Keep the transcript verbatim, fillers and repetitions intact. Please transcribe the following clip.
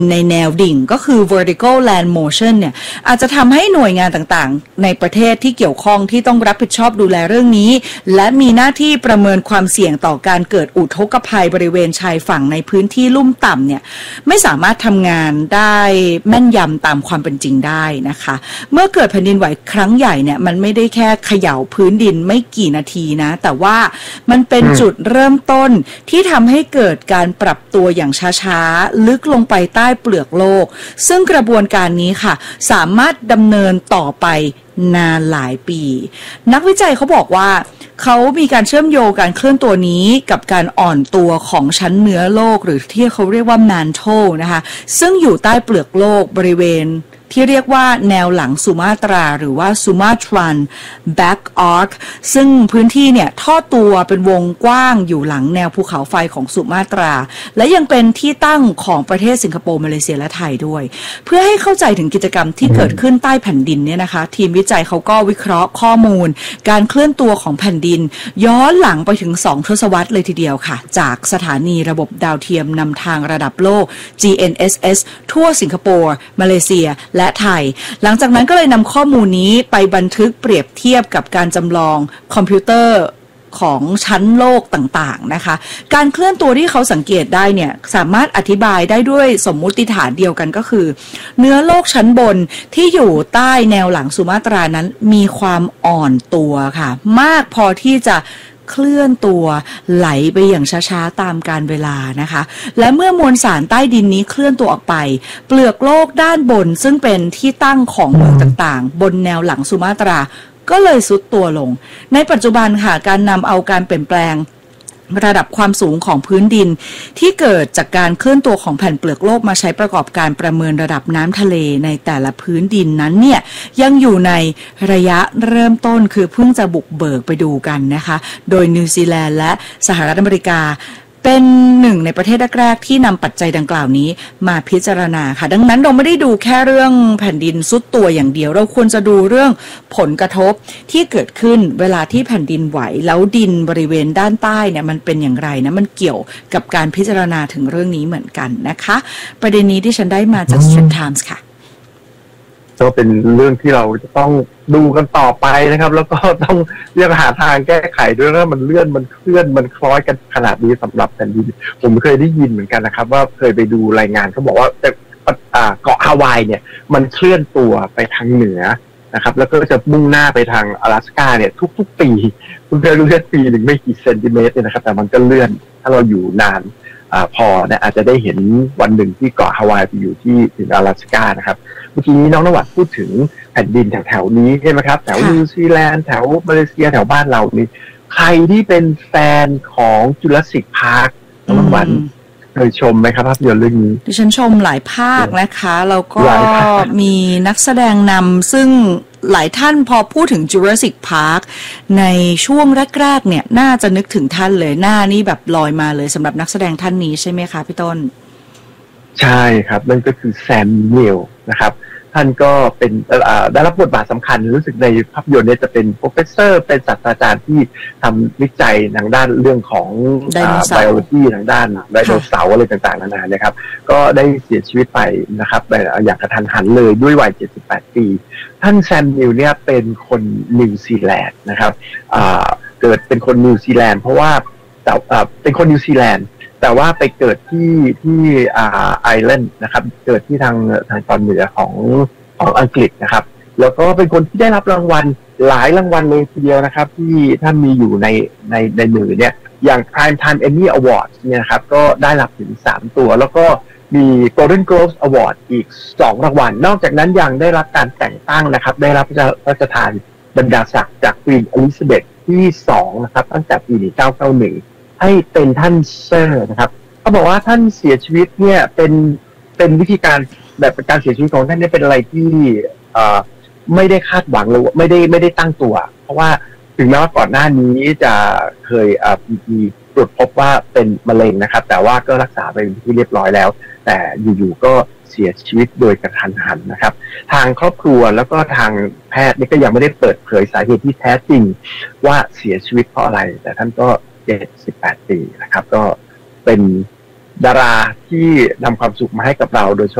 ในแนวดิ่งก็คือ vertical land motion เนี่ยอาจจะทำให้หน่วยงานต่างๆในประเทศที่เกี่ยวข้องที่ต้องรับผิดชอบดูแลเรื่องนี้และมีหน้าที่ประเมินความเสี่ยงต่อการเกิดอุทกภัยบริเวณชายฝั่งในพื้นที่ลุ่มต่ำเนี่ยไม่สามารถทำงานได้แม่นยำตามความเป็นจริงได้นะคะเมื่อเกิดแผ่นดินไหวครั้งใหญ่เนี่ยมันไม่ได้แค่เขย่าพื้นดินไม่กี่นาทีนะแต่ว่ามันเป็นจุดเริ่มต้นที่ทำให้เกิดการปรับตัวอย่างช้าๆลึกลงไปใต้เปลือกโลกซึ่งกระบวนการนี้ค่ะสามารถดำเนินต่อไปนานหลายปีนักวิจัยเขาบอกว่าเขามีการเชื่อมโยงการเคลื่อนตัวนี้กับการอ่อนตัวของชั้นเนื้อโลกหรือที่เขาเรียกว่า mantle นะคะซึ่งอยู่ใต้เปลือกโลกบริเวณที่เรียกว่าแนวหลังสุมาตราหรือว่า Sumatran Back Arc ซึ่งพื้นที่เนี่ยทอดตัวเป็นวงกว้างอยู่หลังแนวภูเขาไฟของสุมาตราและยังเป็นที่ตั้งของประเทศสิงคโปร์มาเลเซียและไทยด้วยเพื่อให้เข้าใจถึงกิจกรรมที่เกิดขึ้นใต้แผ่นดินเนี่ยนะคะทีมวิจัยเขาก็วิเคราะห์ข้อมูลการเคลื่อนตัวของแผ่นดินย้อนหลังไปถึงสองทศวรรษเลยทีเดียวค่ะจากสถานีระบบดาวเทียมนำทางระดับโลก จี เอ็น เอส เอส ทั่วสิงคโปร์มาเลเซียและไทยหลังจากนั้นก็เลยนำข้อมูลนี้ไปบันทึกเปรียบเทียบกับการจำลองคอมพิวเตอร์ของชั้นโลกต่างๆนะคะการเคลื่อนตัวที่เขาสังเกตได้เนี่ยสามารถอธิบายได้ด้วยสมมุติฐานเดียวกันก็คือเนื้อโลกชั้นบนที่อยู่ใต้แนวหลังสุมาตรานั้นมีความอ่อนตัวค่ะมากพอที่จะเคลื่อนตัวไหลไปอย่างช้าๆตามกาลเวลานะคะและเมื่อมวลสารใต้ดินนี้เคลื่อนตัวออกไปเปลือกโลกด้านบนซึ่งเป็นที่ตั้งของเมืองต่างๆบนแนวหลังสุมาตราก็เลยทรุดตัวลงในปัจจุบันค่ะการนำเอาการเปลี่ยนแปลงระดับความสูงของพื้นดินที่เกิดจากการเคลื่อนตัวของแผ่นเปลือกโลกมาใช้ประกอบการประเมินระดับน้ำทะเลในแต่ละพื้นดินนั้นเนี่ยยังอยู่ในระยะเริ่มต้นคือเพิ่งจะบุกเบิกไปดูกันนะคะโดยนิวซีแลนด์และสหรัฐอเมริกาเป็นหนึ่งในประเทศแรกๆที่นำปัจจัยดังกล่าวนี้มาพิจารณาค่ะดังนั้นเราไม่ได้ดูแค่เรื่องแผ่นดินซุดตัวอย่างเดียวเราควรจะดูเรื่องผลกระทบที่เกิดขึ้นเวลาที่แผ่นดินไหวแล้วดินบริเวณด้านใต้เนี่ยมันเป็นอย่างไรนะมันเกี่ยวกับการพิจารณาถึงเรื่องนี้เหมือนกันนะคะประเด็นนี้ที่ฉันได้มาจาก Straits Times ค่ะก็เป็นเรื่องที่เราจะต้องดูกันต่อไปนะครับแล้วก็ต้องเรียกหาทางแก้ไขด้วยว่ามันเลื่อนมันเคลื่อนมันคล้อยกันขนาดนี้สำหรับแผ่นดินผมเคยได้ยินเหมือนกันนะครับว่าเคยไปดูรายงานเขาบอกว่าเกาะฮาวายเนี่ยมันเคลื่อนตัวไปทางเหนือนะครับแล้วก็จะมุ่งหน้าไปทาง阿拉斯ก้าเนี่ยทุกๆปีคุณเคยเลื่อนปีหนึ่งไม่กี่เซนติเมตรเนี่ยนะครับแต่มันก็เลื่อนถ้าเราอยู่นานอ่าพอเนี่ยอาจจะได้เห็นวันหนึ่งที่เกาะฮาวายไปอยู่ที่ถึง阿拉斯ก้านะครับเมื่อกี้นี้น้องนวัดพูดถึงแผ่นดินแถวๆนี้ใช่ไหมครับแถวนิวซีแลนด์แถวมาเลเซียแถวบ้านเรานี่ใครที่เป็นแฟนของจูราสสิคพาร์คน้องนวัดเคยชมไหมครับภาพยนตร์เรื่องนี้ดิฉันชมหลายภาคนะคะแล้วก็มีนักแสดงนำซึ่งหลายท่านพอพูดถึง Jurassic Park ในช่วงแรกๆเนี่ยน่าจะนึกถึงท่านเลยหน้านี่แบบลอยมาเลยสำหรับนักแสดงท่านนี้ใช่ไหมคะพี่ต้นใช่ครับนั่นก็คือแซมเนลนะครับท่านก็เป็นได้รับบทบาทสำคัญรู้สึกในภาพยนตร์เนี่ยจะเป็นโปรเฟสเซอร์เป็นศาสตราจารย์ที่ทำวิจัยทางด้านเรื่องของไบโอโลจีทางด้านไดโนเสาร์อะไรต่างๆนานานะครับก็ได้เสียชีวิตไปนะครับอย่างกระทันหันเลยด้วยวัยเจ็ดสิบแปดปีท่านแซมเนลเนี่ยเป็นคนนิวซีแลนด์นะครับเกิดเป็นคนนิวซีแลนด์เพราะว่าเป็นคนนิวซีแลนด์แต่ว่าไปเกิดที่ที่อ่าไอร์แลนด์นะครับเกิดที่ทางทางตอนเหนือของของอังกฤษนะครับแล้วก็เป็นคนที่ได้รับรางวัลหลายรางวัลเลยทีเดียวนะครับที่ท่านมีอยู่ในในในมือเนี่ยอย่าง Prime Time Emmy Awards เนี่ยนะครับก็ได้รับถึงสามตัวแล้วก็มี Golden Globes Award อีกสองรางวัลนอกจากนั้นยังได้รับการแต่งตั้งนะครับได้รับพระราชทานบรรดาศักดิ์จาก Queen Elizabeth ที่สองนะครับตั้งแต่ปีหนึ่งพันเก้าร้อยเก้าสิบเอ็ดให้เป็นท่านเซอร์นะครับเขาบอกว่าท่านเสียชีวิตเนี่ยเป็นเป็นวิธีการแบบการเสียชีวิตของท่านเนี่ยเป็นอะไรที่เอ่อไม่ได้คาดหวังหรือไม่ได้ไม่ได้ตั้งตัวเพราะว่าถึงแม้ว่าก่อนหน้านี้จะเคยเอ่อมีตรวจพบว่าเป็นมะเร็งนะครับแต่ว่าก็รักษาไปเป็นที่เรียบร้อยแล้วแต่อยู่ๆก็เสียชีวิตโดยกระทันหันนะครับทางครอบครัวแล้วก็ทางแพทย์นี่ก็ยังไม่ได้เปิดเผยสาเหตุที่แท้จริงว่าเสียชีวิตเพราะอะไรแต่ท่านก็เจ็ดสิบแปดปีนะครับก็เป็นดาราที่นำความสุขมาให้กับเราโดยเฉพาะ